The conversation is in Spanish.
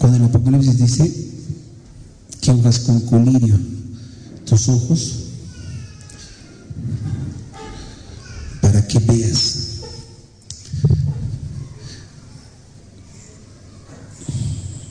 Cuando el Apocalipsis dice que ungas con colirio tus ojos para que veas